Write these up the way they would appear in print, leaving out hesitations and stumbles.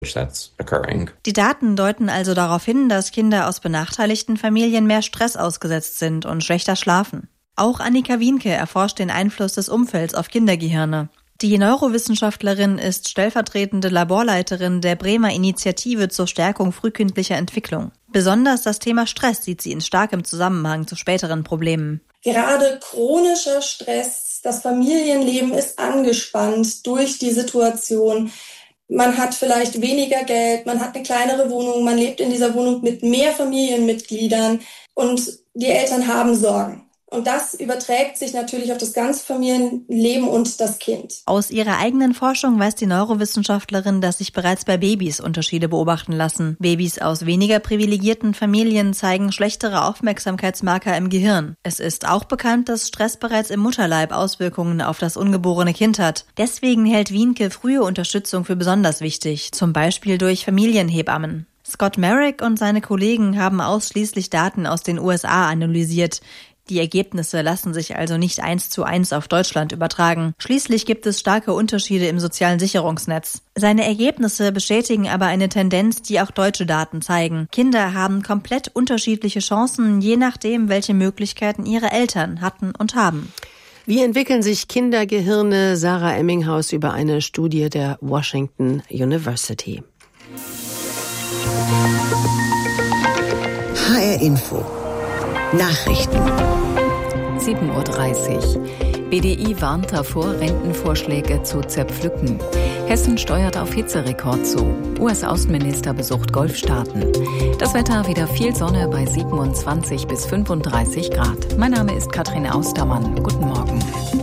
Die Daten deuten also darauf hin, dass Kinder aus benachteiligten Familien mehr Stress ausgesetzt sind und schlechter schlafen. Auch Annika Wienke erforscht den Einfluss des Umfelds auf Kindergehirne. Die Neurowissenschaftlerin ist stellvertretende Laborleiterin der Bremer Initiative zur Stärkung frühkindlicher Entwicklung. Besonders das Thema Stress sieht sie in starkem Zusammenhang zu späteren Problemen. Gerade chronischer Stress, das Familienleben ist angespannt durch die Situation. Man hat vielleicht weniger Geld, man hat eine kleinere Wohnung, man lebt in dieser Wohnung mit mehr Familienmitgliedern und die Eltern haben Sorgen. Und das überträgt sich natürlich auf das ganze Familienleben und das Kind. Aus ihrer eigenen Forschung weiß die Neurowissenschaftlerin, dass sich bereits bei Babys Unterschiede beobachten lassen. Babys aus weniger privilegierten Familien zeigen schlechtere Aufmerksamkeitsmarker im Gehirn. Es ist auch bekannt, dass Stress bereits im Mutterleib Auswirkungen auf das ungeborene Kind hat. Deswegen hält Wienke frühe Unterstützung für besonders wichtig, zum Beispiel durch Familienhebammen. Scott Merrick und seine Kollegen haben ausschließlich Daten aus den USA analysiert. Die Ergebnisse lassen sich also nicht 1:1 auf Deutschland übertragen. Schließlich gibt es starke Unterschiede im sozialen Sicherungsnetz. Seine Ergebnisse bestätigen aber eine Tendenz, die auch deutsche Daten zeigen. Kinder haben komplett unterschiedliche Chancen, je nachdem, welche Möglichkeiten ihre Eltern hatten und haben. Wie entwickeln sich Kindergehirne? Sarah Emminghaus über eine Studie der Washington University. HR Info. Nachrichten. 7:30 Uhr. BDI warnt davor, Rentenvorschläge zu zerpflücken. Hessen steuert auf Hitzerekord zu. US-Außenminister besucht Golfstaaten. Das Wetter wieder viel Sonne bei 27 bis 35 Grad. Mein Name ist Katrin Austermann. Guten Morgen.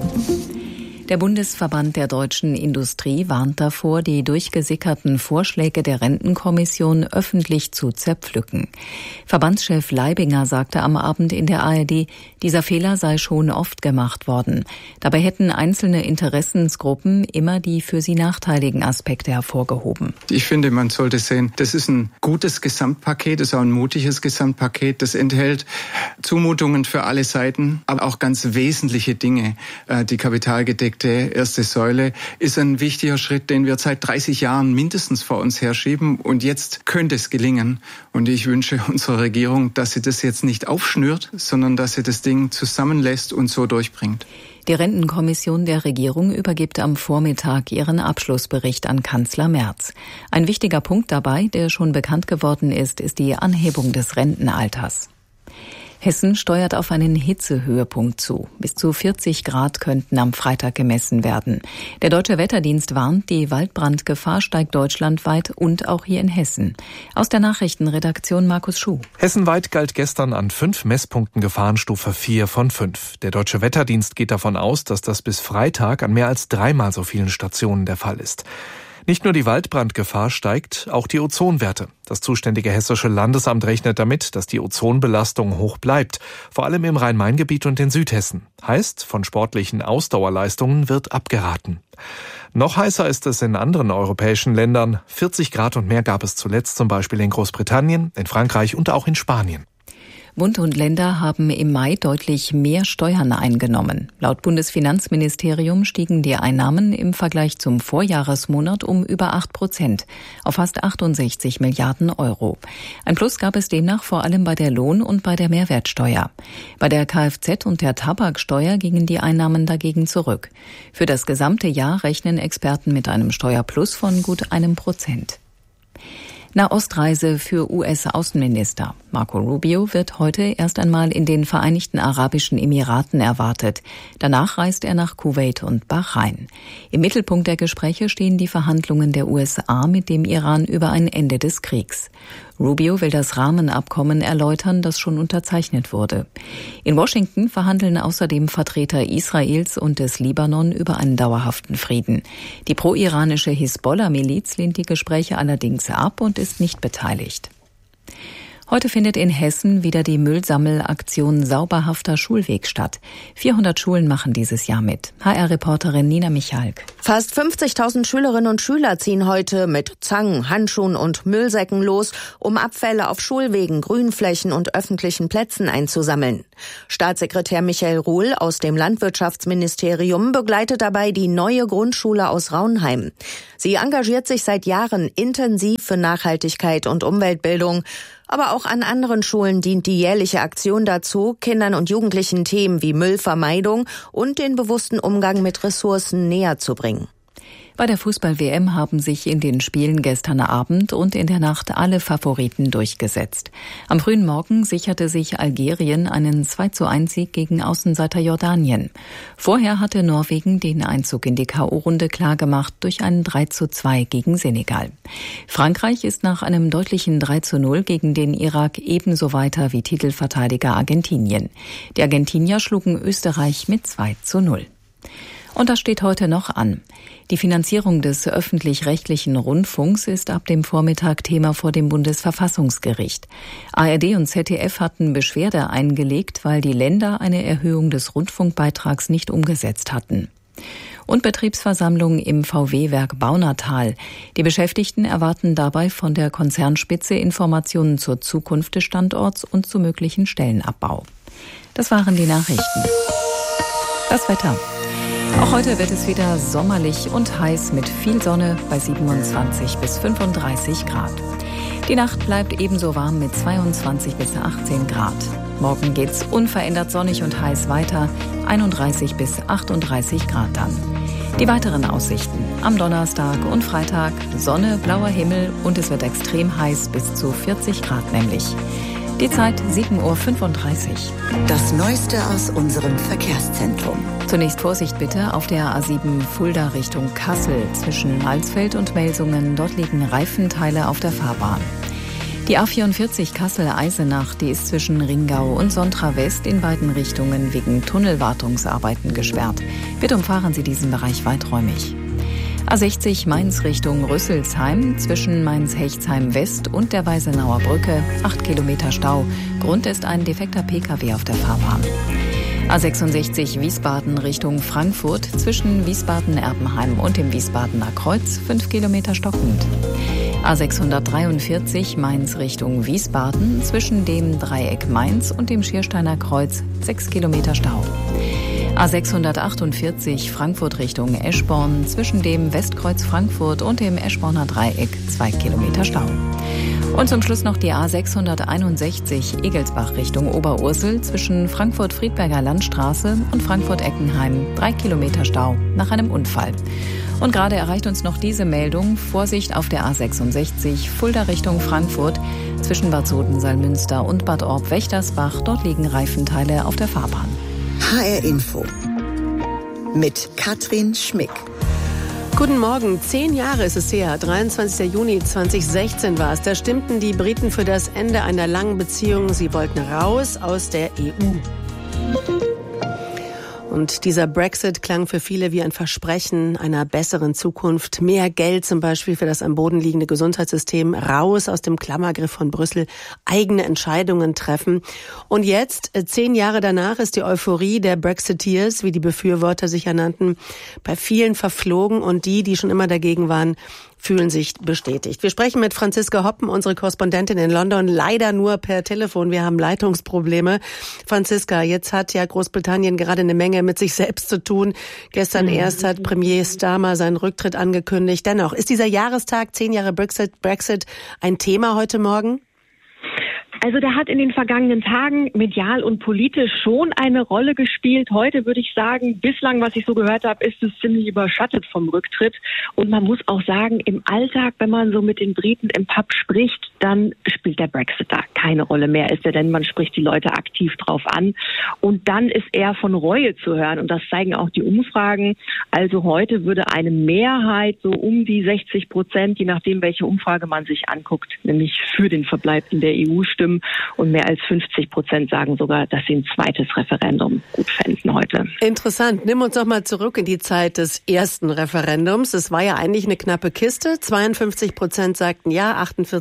Der Bundesverband der deutschen Industrie warnt davor, die durchgesickerten Vorschläge der Rentenkommission öffentlich zu zerpflücken. Verbandschef Leibinger sagte am Abend in der ARD, dieser Fehler sei schon oft gemacht worden. Dabei hätten einzelne Interessensgruppen immer die für sie nachteiligen Aspekte hervorgehoben. Ich finde, man sollte sehen, das ist ein gutes Gesamtpaket, das ist auch ein mutiges Gesamtpaket. Das enthält Zumutungen für alle Seiten, aber auch ganz wesentliche Dinge. Die kapitalgedeckte erste Säule ist ein wichtiger Schritt, den wir seit 30 Jahren mindestens vor uns herschieben. Und jetzt könnte es gelingen. Und ich wünsche unserer Regierung, dass sie das jetzt nicht aufschnürt, sondern dass sie das Ding zusammenlässt und so durchbringt. Die Rentenkommission der Regierung übergibt am Vormittag ihren Abschlussbericht an Kanzler Merz. Ein wichtiger Punkt dabei, der schon bekannt geworden ist, ist die Anhebung des Rentenalters. Hessen steuert auf einen Hitzehöhepunkt zu. Bis zu 40 Grad könnten am Freitag gemessen werden. Der Deutsche Wetterdienst warnt, die Waldbrandgefahr steigt deutschlandweit und auch hier in Hessen. Aus der Nachrichtenredaktion Markus Schuh. Hessenweit galt gestern an 5 Messpunkten Gefahrenstufe 4 von 5. Der Deutsche Wetterdienst geht davon aus, dass das bis Freitag an mehr als 3-mal so vielen Stationen der Fall ist. Nicht nur die Waldbrandgefahr steigt, auch die Ozonwerte. Das zuständige Hessische Landesamt rechnet damit, dass die Ozonbelastung hoch bleibt, vor allem im Rhein-Main-Gebiet und in Südhessen. Heißt, von sportlichen Ausdauerleistungen wird abgeraten. Noch heißer ist es in anderen europäischen Ländern. 40 Grad und mehr gab es zuletzt zum Beispiel in Großbritannien, in Frankreich und auch in Spanien. Bund und Länder haben im Mai deutlich mehr Steuern eingenommen. Laut Bundesfinanzministerium stiegen die Einnahmen im Vergleich zum Vorjahresmonat um über 8% auf fast 68 Milliarden Euro. Ein Plus gab es demnach vor allem bei der Lohn- und bei der Mehrwertsteuer. Bei der Kfz- und der Tabaksteuer gingen die Einnahmen dagegen zurück. Für das gesamte Jahr rechnen Experten mit einem Steuerplus von gut 1%. Nahostreise für US-Außenminister. Marco Rubio wird heute erst einmal in den Vereinigten Arabischen Emiraten erwartet. Danach reist er nach Kuwait und Bahrain. Im Mittelpunkt der Gespräche stehen die Verhandlungen der USA mit dem Iran über ein Ende des Kriegs. Rubio will das Rahmenabkommen erläutern, das schon unterzeichnet wurde. In Washington verhandeln außerdem Vertreter Israels und des Libanon über einen dauerhaften Frieden. Die pro-iranische Hisbollah-Miliz lehnt die Gespräche allerdings ab und ist nicht beteiligt. Heute findet in Hessen wieder die Müllsammelaktion Sauberhafter Schulweg statt. 400 Schulen machen dieses Jahr mit. HR-Reporterin Nina Michalk. Fast 50.000 Schülerinnen und Schüler ziehen heute mit Zangen, Handschuhen und Müllsäcken los, um Abfälle auf Schulwegen, Grünflächen und öffentlichen Plätzen einzusammeln. Staatssekretär Michael Ruhl aus dem Landwirtschaftsministerium begleitet dabei die neue Grundschule aus Raunheim. Sie engagiert sich seit Jahren intensiv für Nachhaltigkeit und Umweltbildung. Aber auch an anderen Schulen dient die jährliche Aktion dazu, Kindern und Jugendlichen Themen wie Müllvermeidung und den bewussten Umgang mit Ressourcen näher zu bringen. Bei der Fußball-WM haben sich in den Spielen gestern Abend und in der Nacht alle Favoriten durchgesetzt. Am frühen Morgen sicherte sich Algerien einen 2:1-Sieg gegen Außenseiter Jordanien. Vorher hatte Norwegen den Einzug in die K.O.-Runde klargemacht durch einen 3:2 gegen Senegal. Frankreich ist nach einem deutlichen 3:0 gegen den Irak ebenso weiter wie Titelverteidiger Argentinien. Die Argentinier schlugen Österreich mit 2:0. Und das steht heute noch an. Die Finanzierung des öffentlich-rechtlichen Rundfunks ist ab dem Vormittag Thema vor dem Bundesverfassungsgericht. ARD und ZDF hatten Beschwerde eingelegt, weil die Länder eine Erhöhung des Rundfunkbeitrags nicht umgesetzt hatten. Und Betriebsversammlung im VW-Werk Baunatal. Die Beschäftigten erwarten dabei von der Konzernspitze Informationen zur Zukunft des Standorts und zu möglichen Stellenabbau. Das waren die Nachrichten. Das Wetter. Auch heute wird es wieder sommerlich und heiß mit viel Sonne bei 27 bis 35 Grad. Die Nacht bleibt ebenso warm mit 22 bis 18 Grad. Morgen geht's unverändert sonnig und heiß weiter, 31 bis 38 Grad dann. Die weiteren Aussichten: am Donnerstag und Freitag Sonne, blauer Himmel und es wird extrem heiß bis zu 40 Grad nämlich. Die Zeit 7:35 Uhr. Das Neueste aus unserem Verkehrszentrum. Zunächst Vorsicht bitte auf der A7 Fulda Richtung Kassel. Zwischen Malsfeld und Melsungen, dort liegen Reifenteile auf der Fahrbahn. Die A44 Kassel-Eisenach, die ist zwischen Ringau und Sontra West in beiden Richtungen wegen Tunnelwartungsarbeiten gesperrt. Bitte umfahren Sie diesen Bereich weiträumig. A60 Mainz Richtung Rüsselsheim, zwischen Mainz-Hechtsheim West und der Weisenauer Brücke, 8 Kilometer Stau. Grund ist ein defekter Pkw auf der Fahrbahn. A66 Wiesbaden Richtung Frankfurt, zwischen Wiesbaden-Erbenheim und dem Wiesbadener Kreuz, 5 Kilometer stockend. A643 Mainz Richtung Wiesbaden, zwischen dem Dreieck Mainz und dem Schiersteiner Kreuz, 6 Kilometer Stau. A648 Frankfurt Richtung Eschborn, zwischen dem Westkreuz Frankfurt und dem Eschborner Dreieck, 2 Kilometer Stau. Und zum Schluss noch die A661 Egelsbach Richtung Oberursel, zwischen Frankfurt-Friedberger Landstraße und Frankfurt-Eckenheim, 3 Kilometer Stau nach einem Unfall. Und gerade erreicht uns noch diese Meldung: Vorsicht auf der A66 Fulda Richtung Frankfurt, zwischen Bad Soden-Salmünster und Bad Orb-Wächtersbach, dort liegen Reifenteile auf der Fahrbahn. HR Info mit Katrin Schmick. Guten Morgen. 10 Jahre ist es her. 23. Juni 2016 war es. Da stimmten die Briten für das Ende einer langen Beziehung. Sie wollten raus aus der EU. Und dieser Brexit klang für viele wie ein Versprechen einer besseren Zukunft. Mehr Geld zum Beispiel für das am Boden liegende Gesundheitssystem, raus aus dem Klammergriff von Brüssel, eigene Entscheidungen treffen. Und jetzt, 10 Jahre danach, ist die Euphorie der Brexiteers, wie die Befürworter sich ja nannten, bei vielen verflogen. Und die schon immer dagegen waren, fühlen sich bestätigt. Wir sprechen mit Franziska Hoppen, unsere Korrespondentin in London, leider nur per Telefon. Wir haben Leitungsprobleme. Franziska, jetzt hat ja Großbritannien gerade eine Menge mit sich selbst zu tun. Gestern erst hat Premier Starmer seinen Rücktritt angekündigt. Dennoch, ist dieser Jahrestag 10 Jahre Brexit ein Thema heute Morgen? Also der hat in den vergangenen Tagen medial und politisch schon eine Rolle gespielt. Heute würde ich sagen, bislang, was ich so gehört habe, ist es ziemlich überschattet vom Rücktritt. Und man muss auch sagen, im Alltag, wenn man so mit den Briten im Pub spricht, dann spielt der Brexit da keine Rolle mehr. Ist ja denn, man spricht die Leute aktiv drauf an. Und dann ist eher von Reue zu hören. Und das zeigen auch die Umfragen. Also heute würde eine Mehrheit so um die 60%, je nachdem, welche Umfrage man sich anguckt, nämlich für den Verbleib in der EU stimmen. Und mehr als 50% sagen sogar, dass sie ein zweites Referendum gut fänden heute. Interessant. Nimm uns doch mal zurück in die Zeit des ersten Referendums. Es war ja eigentlich eine knappe Kiste. 52% sagten ja, 48% nein.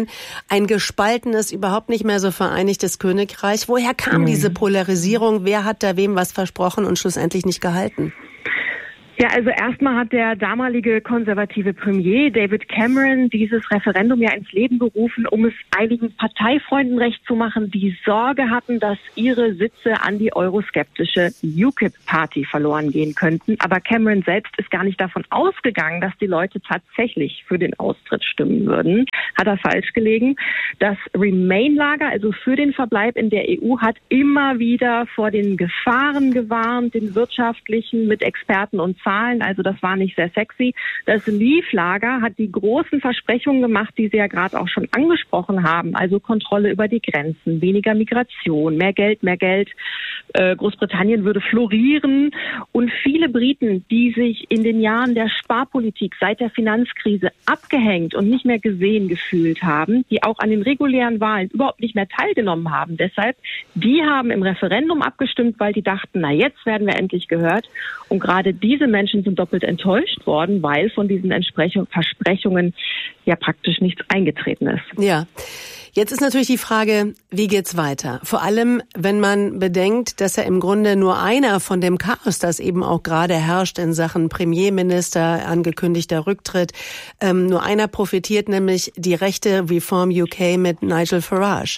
sein. Ein gespaltenes, überhaupt nicht mehr so vereinigtes Königreich. Woher kam diese Polarisierung? Wer hat da wem was versprochen und schlussendlich nicht gehalten? Ja, also erstmal hat der damalige konservative Premier David Cameron dieses Referendum ja ins Leben gerufen, um es einigen Parteifreunden recht zu machen, die Sorge hatten, dass ihre Sitze an die euroskeptische UKIP-Party verloren gehen könnten. Aber Cameron selbst ist gar nicht davon ausgegangen, dass die Leute tatsächlich für den Austritt stimmen würden. Hat er falsch gelegen. Das Remain-Lager, also für den Verbleib in der EU, hat immer wieder vor den Gefahren gewarnt, den wirtschaftlichen, mit Experten und Zahlen, also das war nicht sehr sexy. Das Leave-Lager hat die großen Versprechungen gemacht, die Sie ja gerade auch schon angesprochen haben, also Kontrolle über die Grenzen, weniger Migration, mehr Geld. Großbritannien würde florieren und viele Briten, die sich in den Jahren der Sparpolitik seit der Finanzkrise abgehängt und nicht mehr gesehen gefühlt haben, die auch an den regulären Wahlen überhaupt nicht mehr teilgenommen haben. Deshalb, die haben im Referendum abgestimmt, weil die dachten, na jetzt werden wir endlich gehört. Und gerade diese Menschen sind doppelt enttäuscht worden, weil von diesen Versprechungen ja praktisch nichts eingetreten ist. Ja. Jetzt ist natürlich die Frage, wie geht's weiter? Vor allem, wenn man bedenkt, dass ja im Grunde nur einer von dem Chaos, das eben auch gerade herrscht in Sachen Premierminister, angekündigter Rücktritt, nur einer profitiert, nämlich die rechte Reform UK mit Nigel Farage.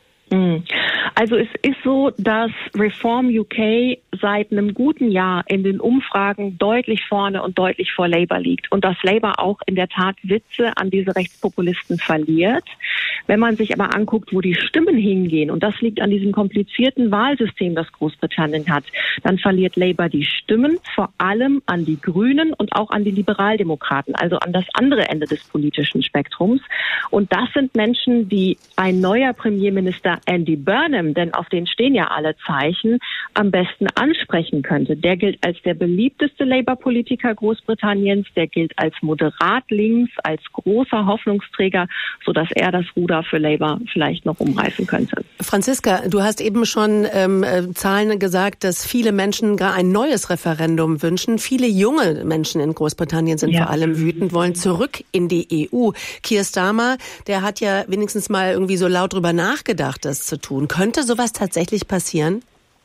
Also es ist so, dass Reform UK seit einem guten Jahr in den Umfragen deutlich vorne und deutlich vor Labour liegt und dass Labour auch in der Tat Sitze an diese Rechtspopulisten verliert. Wenn man sich aber anguckt, wo die Stimmen hingehen, und das liegt an diesem komplizierten Wahlsystem, das Großbritannien hat, dann verliert Labour die Stimmen vor allem an die Grünen und auch an die Liberaldemokraten, also an das andere Ende des politischen Spektrums. Und das sind Menschen, die ein neuer Premierminister Andy Burnham, denn auf den stehen ja alle Zeichen, am besten ansprechen könnte. Der gilt als der beliebteste Labour-Politiker Großbritanniens, der gilt als moderat links, als großer Hoffnungsträger, sodass er das Ruder für Labour vielleicht noch umreißen könnte. Franziska, du hast eben schon Zahlen gesagt, dass viele Menschen gar ein neues Referendum wünschen. Viele junge Menschen in Großbritannien sind vor allem wütend, wollen zurück in die EU. Keir Starmer, der hat ja wenigstens mal irgendwie so laut drüber nachgedacht, das zu tun. Könnte sowas tatsächlich passieren?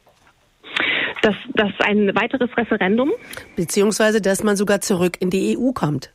Das ein weiteres Referendum? Beziehungsweise, dass man sogar zurück in die EU kommt.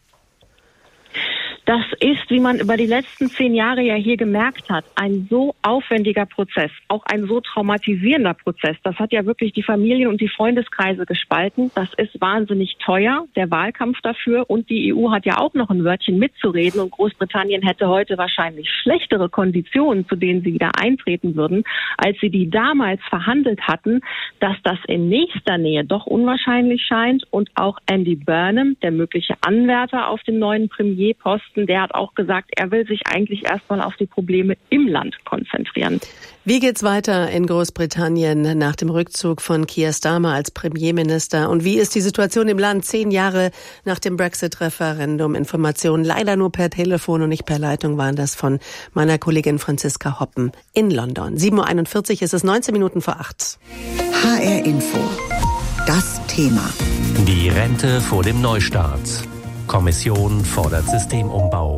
Das ist, wie man über die letzten 10 Jahre ja hier gemerkt hat, ein so aufwendiger Prozess, auch ein so traumatisierender Prozess. Das hat ja wirklich die Familien und die Freundeskreise gespalten. Das ist wahnsinnig teuer, der Wahlkampf dafür. Und die EU hat ja auch noch ein Wörtchen mitzureden. Und Großbritannien hätte heute wahrscheinlich schlechtere Konditionen, zu denen sie wieder eintreten würden, als sie die damals verhandelt hatten. Dass das in nächster Nähe doch unwahrscheinlich scheint. Und auch Andy Burnham, der mögliche Anwärter auf den neuen Premierposten, der hat auch gesagt, er will sich eigentlich erstmal auf die Probleme im Land konzentrieren. Wie geht's weiter in Großbritannien nach dem Rückzug von Keir Starmer als Premierminister? Und wie ist die Situation im Land 10 Jahre nach dem Brexit-Referendum? Informationen leider nur per Telefon und nicht per Leitung waren das von meiner Kollegin Franziska Hoppen in London. 7.41 Uhr ist es, 19 Minuten vor 8. HR Info. Das Thema. Die Rente vor dem Neustart. Kommission fordert Systemumbau.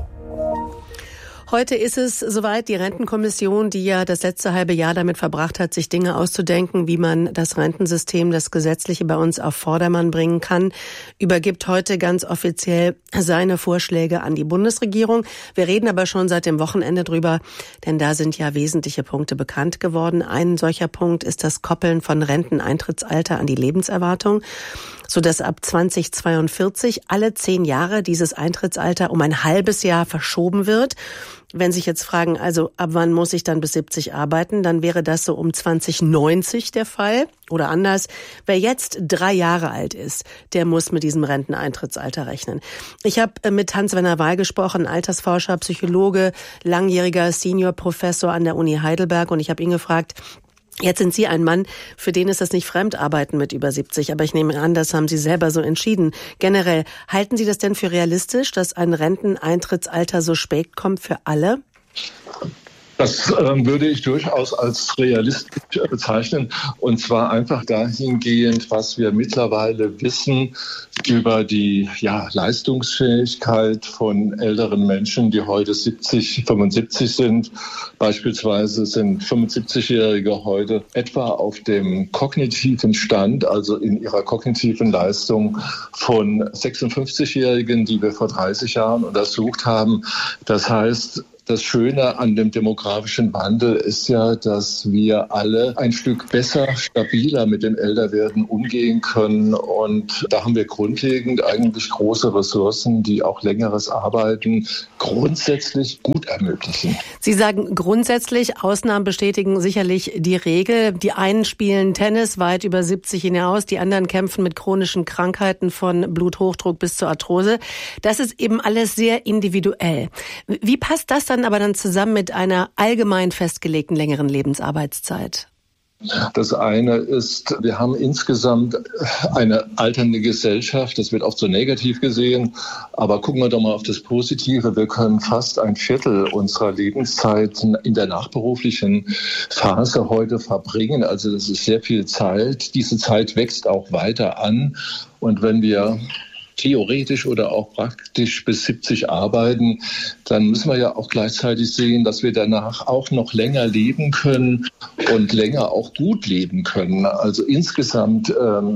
Heute ist es soweit, die Rentenkommission, die ja das letzte halbe Jahr damit verbracht hat, sich Dinge auszudenken, wie man das Rentensystem, das Gesetzliche bei uns auf Vordermann bringen kann, übergibt heute ganz offiziell seine Vorschläge an die Bundesregierung. Wir reden aber schon seit dem Wochenende drüber, denn da sind ja wesentliche Punkte bekannt geworden. Ein solcher Punkt ist das Koppeln von Renteneintrittsalter an die Lebenserwartung, sodass ab 2042 alle 10 Jahre dieses Eintrittsalter um ein halbes Jahr verschoben wird. Wenn sich jetzt fragen, also ab wann muss ich dann bis 70 arbeiten, dann wäre das so um 2090 der Fall. Oder anders, wer jetzt 3 Jahre alt ist, der muss mit diesem Renteneintrittsalter rechnen. Ich habe mit Hans-Werner Wahl gesprochen, Altersforscher, Psychologe, langjähriger Seniorprofessor an der Uni Heidelberg, und ich habe ihn gefragt, jetzt sind Sie ein Mann, für den ist das nicht Fremdarbeiten mit über 70, aber ich nehme an, das haben Sie selber so entschieden. Generell, halten Sie das denn für realistisch, dass ein Renteneintrittsalter so spät kommt für alle? Das würde ich durchaus als realistisch bezeichnen. Und zwar einfach dahingehend, was wir mittlerweile wissen über die Leistungsfähigkeit von älteren Menschen, die heute 70, 75 sind. Beispielsweise sind 75-Jährige heute etwa auf dem kognitiven Stand, also in ihrer kognitiven Leistung von 56-Jährigen, die wir vor 30 Jahren untersucht haben. Das heißt, das Schöne an dem demografischen Wandel ist ja, dass wir alle ein Stück besser, stabiler mit dem Älterwerden umgehen können. Und da haben wir grundlegend eigentlich große Ressourcen, die auch längeres Arbeiten grundsätzlich gut ermöglichen. Sie sagen grundsätzlich, Ausnahmen bestätigen sicherlich die Regel. Die einen spielen Tennis weit über 70 hinaus, die anderen kämpfen mit chronischen Krankheiten von Bluthochdruck bis zur Arthrose. Das ist eben alles sehr individuell. Wie passt das dann aber zusammen mit einer allgemein festgelegten längeren Lebensarbeitszeit? Das eine ist, wir haben insgesamt eine alternde Gesellschaft. Das wird oft so negativ gesehen. Aber gucken wir doch mal auf das Positive. Wir können fast ein Viertel unserer Lebenszeit in der nachberuflichen Phase heute verbringen. Also das ist sehr viel Zeit. Diese Zeit wächst auch weiter an. Und wenn wir theoretisch oder auch praktisch bis 70 arbeiten, dann müssen wir ja auch gleichzeitig sehen, dass wir danach auch noch länger leben können und länger auch gut leben können. Also insgesamt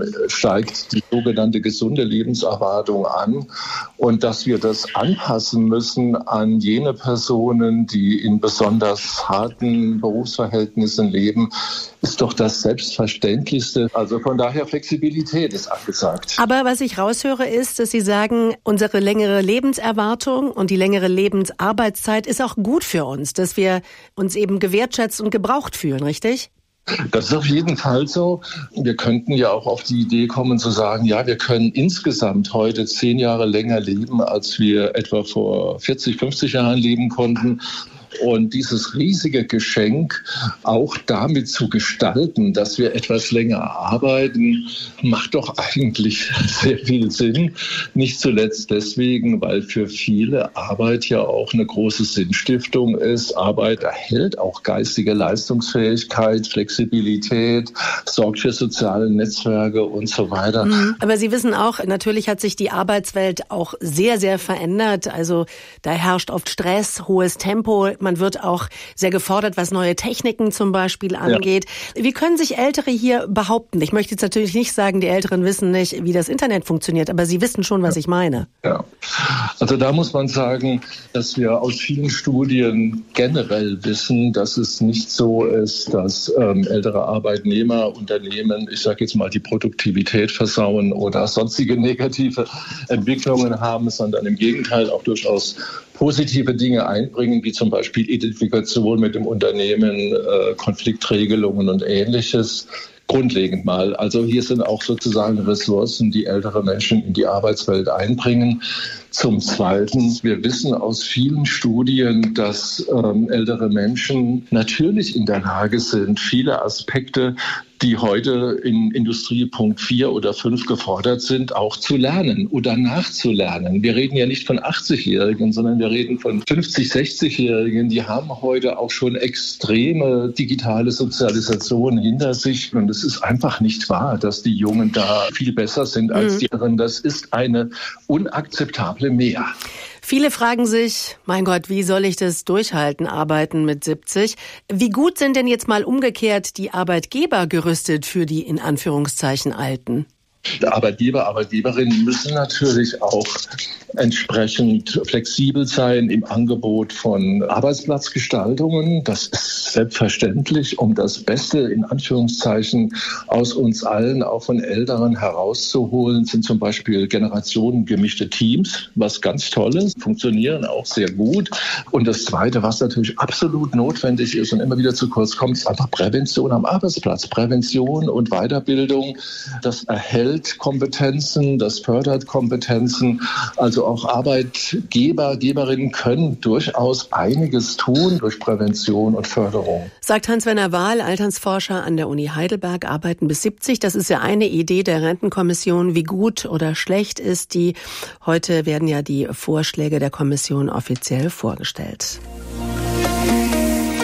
steigt die sogenannte gesunde Lebenserwartung an und dass wir das anpassen müssen an jene Personen, die in besonders harten Berufsverhältnissen leben, ist doch das Selbstverständlichste. Also von daher Flexibilität ist angesagt. Aber was ich raushöre ist, dass Sie sagen, unsere längere Lebenserwartung und die längere Lebensarbeitszeit ist auch gut für uns, dass wir uns eben gewertschätzt und gebraucht fühlen, richtig? Das ist auf jeden Fall so. Wir könnten ja auch auf die Idee kommen zu sagen, ja, wir können insgesamt heute 10 Jahre länger leben, als wir etwa vor 40, 50 Jahren leben konnten. Und dieses riesige Geschenk auch damit zu gestalten, dass wir etwas länger arbeiten, macht doch eigentlich sehr viel Sinn. Nicht zuletzt deswegen, weil für viele Arbeit ja auch eine große Sinnstiftung ist. Arbeit erhält auch geistige Leistungsfähigkeit, Flexibilität, sorgt für soziale Netzwerke und so weiter. Aber Sie wissen auch, natürlich hat sich die Arbeitswelt auch sehr, sehr verändert. Also da herrscht oft Stress, hohes Tempo. Man wird auch sehr gefordert, was neue Techniken zum Beispiel angeht. Ja. Wie können sich Ältere hier behaupten? Ich möchte jetzt natürlich nicht sagen, die Älteren wissen nicht, wie das Internet funktioniert, aber Sie wissen schon, was ich meine. Ja, also da muss man sagen, dass wir aus vielen Studien generell wissen, dass es nicht so ist, dass ältere Arbeitnehmer Unternehmen, ich sage jetzt mal, die Produktivität versauen oder sonstige negative Entwicklungen haben, sondern im Gegenteil auch durchaus positive Dinge einbringen, wie zum Beispiel Identifikation mit dem Unternehmen, Konfliktregelungen und Ähnliches. Grundlegend mal. Also hier sind auch sozusagen Ressourcen, die ältere Menschen in die Arbeitswelt einbringen. Zum Zweiten, wir wissen aus vielen Studien, dass ältere Menschen natürlich in der Lage sind, viele Aspekte, die heute in Industriepunkt 4 oder 5 gefordert sind, auch zu lernen oder nachzulernen. Wir reden ja nicht von 80-Jährigen, sondern wir reden von 50-, 60-Jährigen. Die haben heute auch schon extreme digitale Sozialisation hinter sich. Und es ist einfach nicht wahr, dass die Jungen da viel besser sind als die anderen. Das ist eine unakzeptable Mehr. Viele fragen sich, mein Gott, wie soll ich das durchhalten, arbeiten mit 70? Wie gut sind denn jetzt mal umgekehrt die Arbeitgeber gerüstet für die in Anführungszeichen Alten? Arbeitgeber, Arbeitgeberinnen müssen natürlich auch entsprechend flexibel sein im Angebot von Arbeitsplatzgestaltungen. Das ist selbstverständlich, um das Beste in Anführungszeichen aus uns allen, auch von Älteren herauszuholen, sind zum Beispiel generationengemischte Teams, was ganz toll ist, funktionieren auch sehr gut. Und das Zweite, was natürlich absolut notwendig ist und immer wieder zu kurz kommt, ist einfach Prävention am Arbeitsplatz. Prävention und Weiterbildung, das erhält Kompetenzen, das fördert Kompetenzen. Also auch Arbeitgeber, Geberinnen können durchaus einiges tun durch Prävention und Förderung. Sagt Hans-Werner Wahl, Altersforscher an der Uni Heidelberg, arbeiten bis 70. Das ist ja eine Idee der Rentenkommission. Wie gut oder schlecht ist die? Heute werden ja die Vorschläge der Kommission offiziell vorgestellt.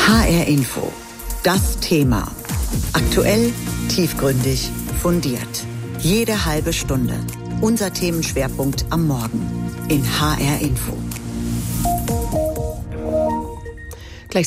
HR Info. Das Thema. Aktuell, tiefgründig, fundiert. Jede halbe Stunde. Unser Themenschwerpunkt am Morgen in HR Info. Gleich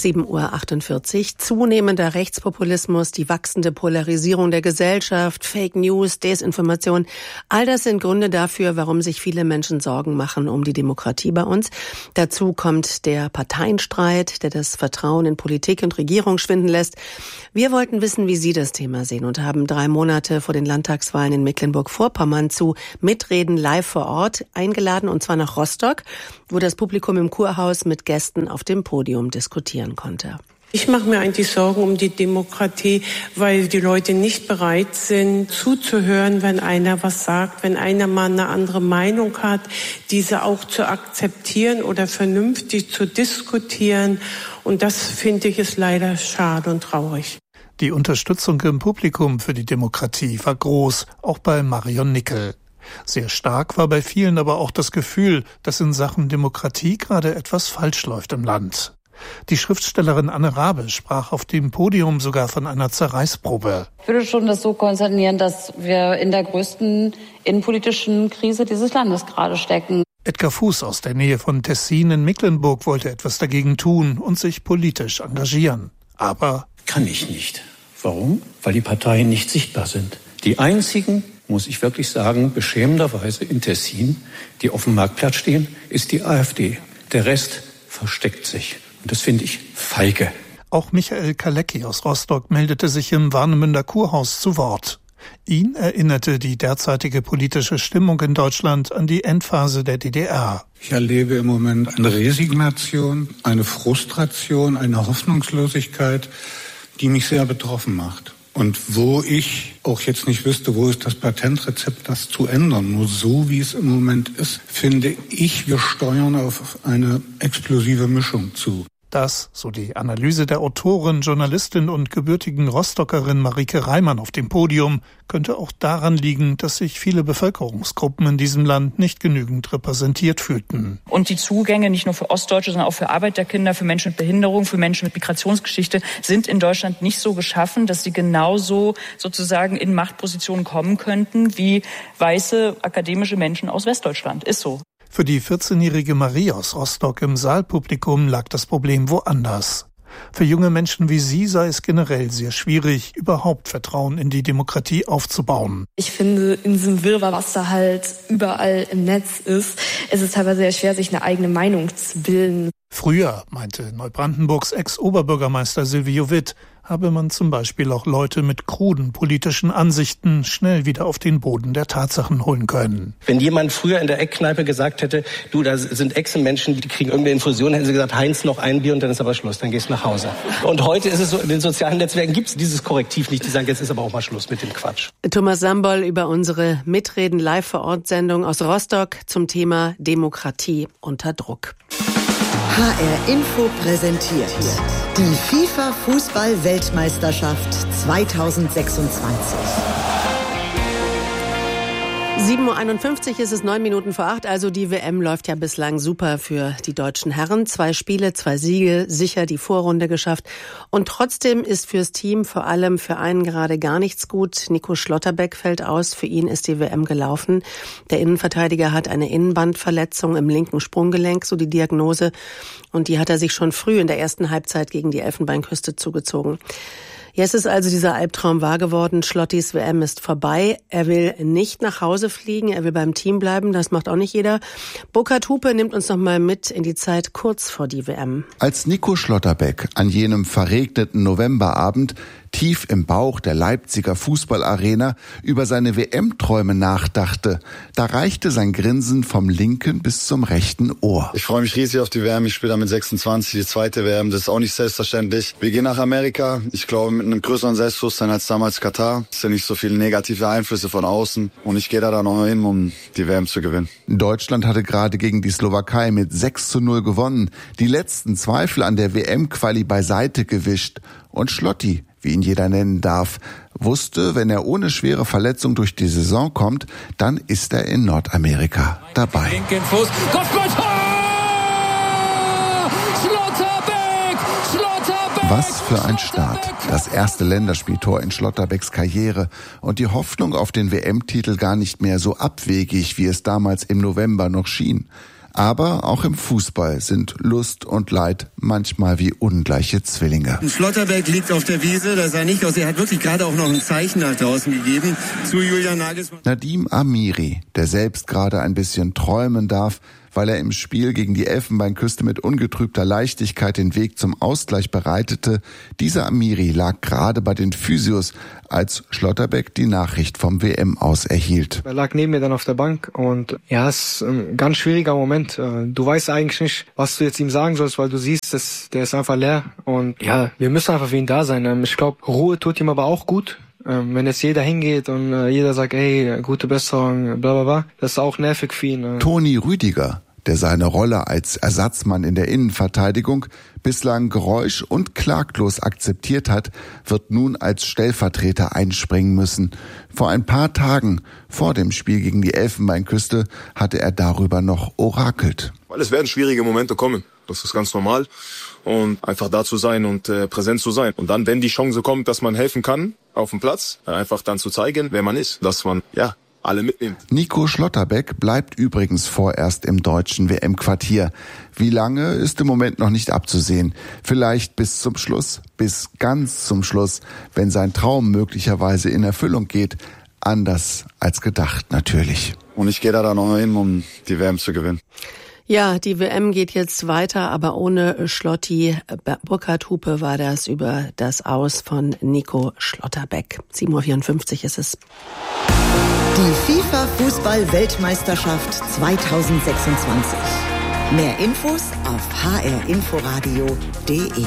7:48 Uhr. Zunehmender Rechtspopulismus, die wachsende Polarisierung der Gesellschaft, Fake News, Desinformation. All das sind Gründe dafür, warum sich viele Menschen Sorgen machen um die Demokratie bei uns. Dazu kommt der Parteienstreit, der das Vertrauen in Politik und Regierung schwinden lässt. Wir wollten wissen, wie Sie das Thema sehen und haben 3 Monate vor den Landtagswahlen in Mecklenburg-Vorpommern zu Mitreden live vor Ort eingeladen, und zwar nach Rostock, wo das Publikum im Kurhaus mit Gästen auf dem Podium diskutieren konnte. Ich mache mir eigentlich Sorgen um die Demokratie, weil die Leute nicht bereit sind, zuzuhören, wenn einer was sagt, wenn einer mal eine andere Meinung hat, diese auch zu akzeptieren oder vernünftig zu diskutieren. Und das finde ich ist leider schade und traurig. Die Unterstützung im Publikum für die Demokratie war groß, auch bei Marion Nickel. Sehr stark war bei vielen aber auch das Gefühl, dass in Sachen Demokratie gerade etwas falsch läuft im Land. Die Schriftstellerin Anne Rabe sprach auf dem Podium sogar von einer Zerreißprobe. Ich würde schon das so konstatieren, dass wir in der größten innenpolitischen Krise dieses Landes gerade stecken. Edgar Fuß aus der Nähe von Tessin in Mecklenburg wollte etwas dagegen tun und sich politisch engagieren. Aber kann ich nicht. Warum? Weil die Parteien nicht sichtbar sind. Die einzigen, muss ich wirklich sagen, beschämenderweise in Tessin, die auf dem Marktplatz stehen, ist die AfD. Der Rest versteckt sich. Und das finde ich feige. Auch Michael Kalecki aus Rostock meldete sich im Warnemünder Kurhaus zu Wort. Ihn erinnerte die derzeitige politische Stimmung in Deutschland an die Endphase der DDR. Ich erlebe im Moment eine Resignation, eine Frustration, eine Hoffnungslosigkeit, die mich sehr betroffen macht. Und wo ich auch jetzt nicht wüsste, wo ist das Patentrezept, das zu ändern. Nur so, wie es im Moment ist, finde ich, wir steuern auf eine explosive Mischung zu. Das, so die Analyse der Autorin, Journalistin und gebürtigen Rostockerin Marike Reimann auf dem Podium, könnte auch daran liegen, dass sich viele Bevölkerungsgruppen in diesem Land nicht genügend repräsentiert fühlten. Und die Zugänge nicht nur für Ostdeutsche, sondern auch für Arbeiterkinder, für Menschen mit Behinderung, für Menschen mit Migrationsgeschichte sind in Deutschland nicht so geschaffen, dass sie genauso sozusagen in Machtpositionen kommen könnten wie weiße akademische Menschen aus Westdeutschland. Ist so. Für die 14-jährige Marie aus Rostock im Saalpublikum lag das Problem woanders. Für junge Menschen wie sie sei es generell sehr schwierig, überhaupt Vertrauen in die Demokratie aufzubauen. Ich finde, in diesem Wirrwarr, was da halt überall im Netz ist, ist es teilweise sehr schwer, sich eine eigene Meinung zu bilden. Früher, meinte Neubrandenburgs Ex-Oberbürgermeister Silvio Witt, habe man zum Beispiel auch Leute mit kruden politischen Ansichten schnell wieder auf den Boden der Tatsachen holen können. Wenn jemand früher in der Eckkneipe gesagt hätte, du, da sind Echsenmenschen, die kriegen irgendeine Infusion, hätten sie gesagt, Heinz, noch ein Bier und dann ist aber Schluss, dann gehst du nach Hause. Und heute ist es so, in den sozialen Netzwerken gibt es dieses Korrektiv nicht, die sagen, jetzt ist aber auch mal Schluss mit dem Quatsch. Thomas Sambol über unsere Mitreden Live-vor-Ort-Sendung aus Rostock zum Thema Demokratie unter Druck. HR Info präsentiert die FIFA-Fußball-Weltmeisterschaft 2026. 7:51 Uhr ist es, 7:09, also die WM läuft ja bislang super für die deutschen Herren. 2 Spiele, 2 Siege, sicher die Vorrunde geschafft. Und trotzdem ist fürs Team vor allem für einen gerade gar nichts gut. Nico Schlotterbeck fällt aus, für ihn ist die WM gelaufen. Der Innenverteidiger hat eine Innenbandverletzung im linken Sprunggelenk, so die Diagnose. Und die hat er sich schon früh in der ersten Halbzeit gegen die Elfenbeinküste zugezogen. Jetzt ist also dieser Albtraum wahr geworden. Schlottis WM ist vorbei. Er will nicht nach Hause fliegen, er will beim Team bleiben. Das macht auch nicht jeder. Burkhard Hupe nimmt uns noch mal mit in die Zeit kurz vor die WM. Als Nico Schlotterbeck an jenem verregneten Novemberabend tief im Bauch der Leipziger Fußballarena über seine WM-Träume nachdachte, da reichte sein Grinsen vom linken bis zum rechten Ohr. Ich freue mich riesig auf die WM. Ich spiele da mit 26 die zweite WM. Das ist auch nicht selbstverständlich. Wir gehen nach Amerika. Ich glaube, mit einem größeren Selbstbewusstsein als damals Katar. Es sind nicht so viele negative Einflüsse von außen. Und ich gehe da dann noch hin, um die WM zu gewinnen. Deutschland hatte gerade gegen die Slowakei mit 6:0 gewonnen. Die letzten Zweifel an der WM-Quali beiseite gewischt. Und Schlotti, wie ihn jeder nennen darf, wusste, wenn er ohne schwere Verletzung durch die Saison kommt, dann ist er in Nordamerika dabei. Linken Fuß, Kopfballtor! Schlotterbeck! Was für ein Start. Das erste Länderspieltor in Schlotterbecks Karriere und die Hoffnung auf den WM-Titel gar nicht mehr so abwegig, wie es damals im November noch schien. Aber auch im Fußball sind Lust und Leid manchmal wie ungleiche Zwillinge. Schlotterbeck liegt auf der Wiese, das sah nicht aus. Er hat wirklich gerade auch noch ein Zeichen nach draußen gegeben zu Julian Nagelsmann. Nadim Amiri, der selbst gerade ein bisschen träumen darf, weil er im Spiel gegen die Elfenbeinküste mit ungetrübter Leichtigkeit den Weg zum Ausgleich bereitete. Dieser Amiri lag gerade bei den Physios, als Schlotterbeck die Nachricht vom WM-Aus erhielt. Er lag neben mir dann auf der Bank und ja, es ist ein ganz schwieriger Moment. Du weißt eigentlich nicht, was du jetzt ihm sagen sollst, weil du siehst, der ist einfach leer. Und ja, wir müssen einfach für ihn da sein. Ich glaube, Ruhe tut ihm aber auch gut. Wenn jetzt jeder hingeht und jeder sagt, ey, gute Besserung, bla bla bla, das ist auch nervig für ihn. Toni Rüdiger, der seine Rolle als Ersatzmann in der Innenverteidigung bislang geräusch- und klaglos akzeptiert hat, wird nun als Stellvertreter einspringen müssen. Vor ein paar Tagen, vor dem Spiel gegen die Elfenbeinküste, hatte er darüber noch orakelt. Weil es werden schwierige Momente kommen. Das ist ganz normal. Und einfach da zu sein und präsent zu sein. Und dann, wenn die Chance kommt, dass man helfen kann auf dem Platz, einfach dann zu zeigen, wer man ist. Dass man, alle mitnimmt. Nico Schlotterbeck bleibt übrigens vorerst im deutschen WM-Quartier. Wie lange, ist im Moment noch nicht abzusehen. Vielleicht bis zum Schluss, bis ganz zum Schluss, wenn sein Traum möglicherweise in Erfüllung geht. Anders als gedacht natürlich. Und ich gehe da noch hin, um die WM zu gewinnen. Ja, die WM geht jetzt weiter, aber ohne Schlotti. Burkhard Hupe war das über das Aus von Nico Schlotterbeck. 7.54 Uhr ist es. Die FIFA-Fußball-Weltmeisterschaft 2026. Mehr Infos auf hrinforadio.de.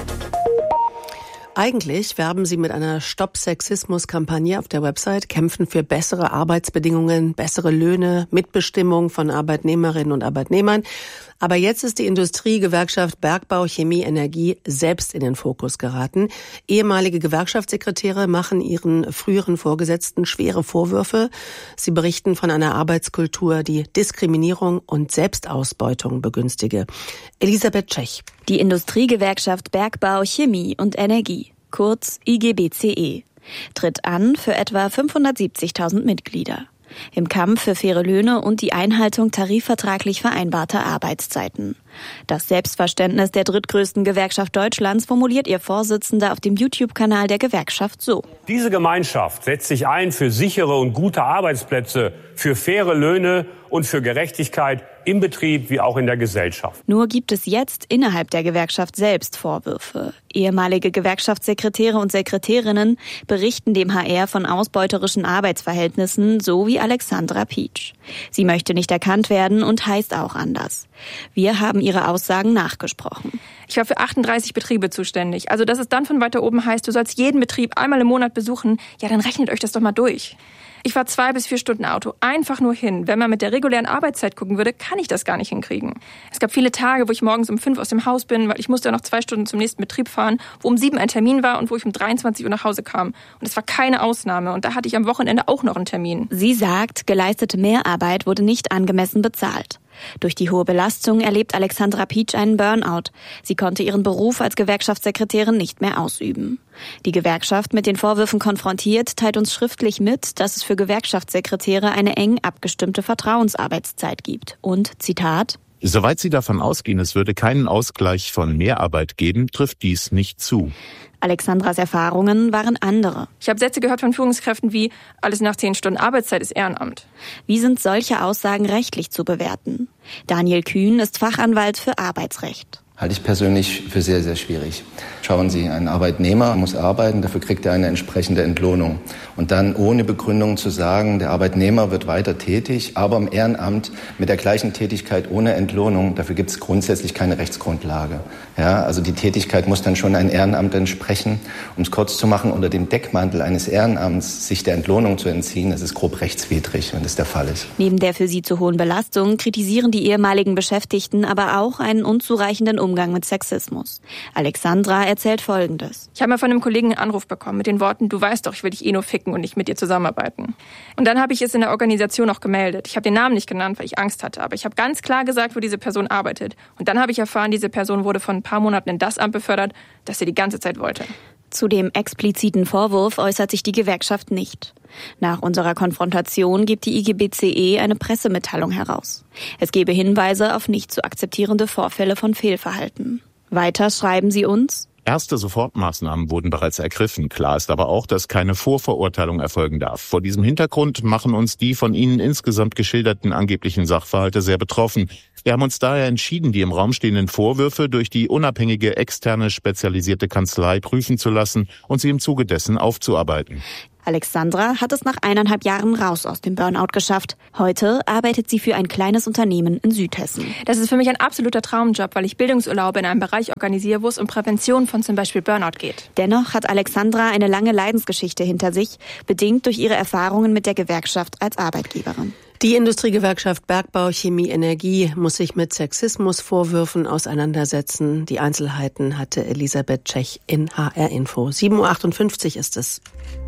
Eigentlich werben sie mit einer Stopp-Sexismus-Kampagne auf der Website, kämpfen für bessere Arbeitsbedingungen, bessere Löhne, Mitbestimmung von Arbeitnehmerinnen und Arbeitnehmern. Aber jetzt ist die Industriegewerkschaft Bergbau, Chemie, Energie selbst in den Fokus geraten. Ehemalige Gewerkschaftssekretäre machen ihren früheren Vorgesetzten schwere Vorwürfe. Sie berichten von einer Arbeitskultur, die Diskriminierung und Selbstausbeutung begünstige. Elisabeth Tschech. Die Industriegewerkschaft Bergbau, Chemie und Energie, kurz IGBCE, tritt an für etwa 570.000 Mitglieder. Im Kampf für faire Löhne und die Einhaltung tarifvertraglich vereinbarter Arbeitszeiten. Das Selbstverständnis der drittgrößten Gewerkschaft Deutschlands formuliert ihr Vorsitzender auf dem YouTube-Kanal der Gewerkschaft so. Diese Gemeinschaft setzt sich ein für sichere und gute Arbeitsplätze, für faire Löhne und für Gerechtigkeit im Betrieb wie auch in der Gesellschaft. Nur gibt es jetzt innerhalb der Gewerkschaft selbst Vorwürfe. Ehemalige Gewerkschaftssekretäre und Sekretärinnen berichten dem HR von ausbeuterischen Arbeitsverhältnissen, so wie Alexandra Pietsch. Sie möchte nicht erkannt werden und heißt auch anders. Wir haben ihre Aussagen nachgesprochen. Ich war für 38 Betriebe zuständig. Also dass es dann von weiter oben heißt, du sollst jeden Betrieb einmal im Monat besuchen, ja, dann rechnet euch das doch mal durch. Ich fahre 2 bis 4 Stunden Auto, einfach nur hin. Wenn man mit der regulären Arbeitszeit gucken würde, kann ich das gar nicht hinkriegen. Es gab viele Tage, wo ich morgens um 5 aus dem Haus bin, weil ich musste noch 2 Stunden zum nächsten Betrieb fahren, wo um 7 ein Termin war und wo ich um 23 Uhr nach Hause kam. Und es war keine Ausnahme. Und da hatte ich am Wochenende auch noch einen Termin. Sie sagt, geleistete Mehrarbeit wurde nicht angemessen bezahlt. Durch die hohe Belastung erlebt Alexandra Pietsch einen Burnout. Sie konnte ihren Beruf als Gewerkschaftssekretärin nicht mehr ausüben. Die Gewerkschaft, mit den Vorwürfen konfrontiert, teilt uns schriftlich mit, dass es für Gewerkschaftssekretäre eine eng abgestimmte Vertrauensarbeitszeit gibt. Und, Zitat, soweit Sie davon ausgehen, es würde keinen Ausgleich von Mehrarbeit geben, trifft dies nicht zu. Alexandras Erfahrungen waren andere. Ich habe Sätze gehört von Führungskräften wie, alles nach 10 Stunden Arbeitszeit ist Ehrenamt. Wie sind solche Aussagen rechtlich zu bewerten? Daniel Kühn ist Fachanwalt für Arbeitsrecht. Halte ich persönlich für sehr, sehr schwierig. Schauen Sie, ein Arbeitnehmer muss arbeiten, dafür kriegt er eine entsprechende Entlohnung. Und dann ohne Begründung zu sagen, der Arbeitnehmer wird weiter tätig, aber im Ehrenamt mit der gleichen Tätigkeit ohne Entlohnung, dafür gibt es grundsätzlich keine Rechtsgrundlage. Ja, also die Tätigkeit muss dann schon ein Ehrenamt entsprechen. Um es kurz zu machen, unter dem Deckmantel eines Ehrenamts sich der Entlohnung zu entziehen, das ist grob rechtswidrig, wenn das der Fall ist. Neben der für sie zu hohen Belastung kritisieren die ehemaligen Beschäftigten aber auch einen unzureichenden Umgang Umgang mit Sexismus. Alexandra erzählt Folgendes. Ich habe mal von einem Kollegen einen Anruf bekommen mit den Worten, du weißt doch, ich will dich eh nur ficken und nicht mit dir zusammenarbeiten. Und dann habe ich es in der Organisation auch gemeldet. Ich habe den Namen nicht genannt, weil ich Angst hatte, aber ich habe ganz klar gesagt, wo diese Person arbeitet. Und dann habe ich erfahren, diese Person wurde vor ein paar Monaten in das Amt befördert, das sie die ganze Zeit wollte. Zu dem expliziten Vorwurf äußert sich die Gewerkschaft nicht. Nach unserer Konfrontation gibt die IGBCE eine Pressemitteilung heraus. Es gebe Hinweise auf nicht zu akzeptierende Vorfälle von Fehlverhalten. Weiter schreiben sie uns: Erste Sofortmaßnahmen wurden bereits ergriffen. Klar ist aber auch, dass keine Vorverurteilung erfolgen darf. Vor diesem Hintergrund machen uns die von Ihnen insgesamt geschilderten angeblichen Sachverhalte sehr betroffen. Wir haben uns daher entschieden, die im Raum stehenden Vorwürfe durch die unabhängige, externe, spezialisierte Kanzlei prüfen zu lassen und sie im Zuge dessen aufzuarbeiten. Alexandra hat es nach 1,5 Jahren raus aus dem Burnout geschafft. Heute arbeitet sie für ein kleines Unternehmen in Südhessen. Das ist für mich ein absoluter Traumjob, weil ich Bildungsurlaube in einem Bereich organisiere, wo es um Prävention von zum Beispiel Burnout geht. Dennoch hat Alexandra eine lange Leidensgeschichte hinter sich, bedingt durch ihre Erfahrungen mit der Gewerkschaft als Arbeitgeberin. Die Industriegewerkschaft Bergbau, Chemie, Energie muss sich mit Sexismusvorwürfen auseinandersetzen. Die Einzelheiten hatte Elisabeth Tschech in HR Info. 7.58 Uhr ist es.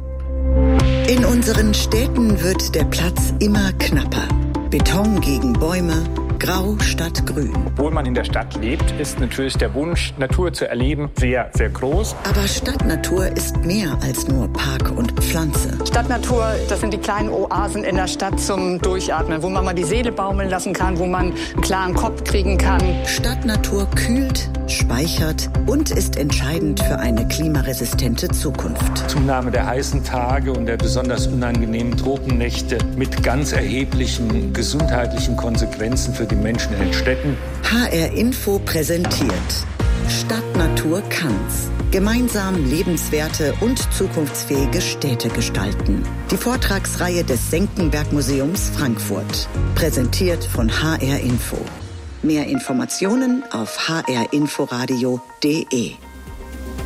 In unseren Städten wird der Platz immer knapper. Beton gegen Bäume, grau statt grün. Obwohl man in der Stadt lebt, ist natürlich der Wunsch, Natur zu erleben, sehr, sehr groß. Aber Stadtnatur ist mehr als nur Park und Pflanze. Stadtnatur, das sind die kleinen Oasen in der Stadt zum Durchatmen, wo man mal die Seele baumeln lassen kann, wo man einen klaren Kopf kriegen kann. Stadtnatur kühlt, speichert und ist entscheidend für eine klimaresistente Zukunft. Zunahme der heißen Tage und der besonders unangenehmen Tropennächte mit ganz erheblichen gesundheitlichen Konsequenzen für die Menschen in den Städten. HR Info präsentiert Stadtnatur kann's. Gemeinsam lebenswerte und zukunftsfähige Städte gestalten. Die Vortragsreihe des Senckenberg-Museums Frankfurt. Präsentiert von HR Info. Mehr Informationen auf hrinforadio.de.